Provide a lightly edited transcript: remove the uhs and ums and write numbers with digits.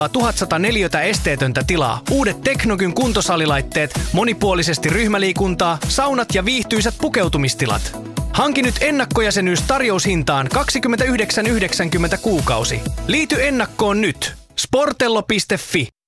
1104 esteetöntä tilaa, uudet Teknogyn kuntosalilaitteet, monipuolisesti ryhmäliikuntaa, saunat ja viihtyisät pukeutumistilat. Hanki nyt ennakkojäsenyys tarjoushintaan 29,90 kuukausi. Liity ennakkoon nyt. Sportello.fi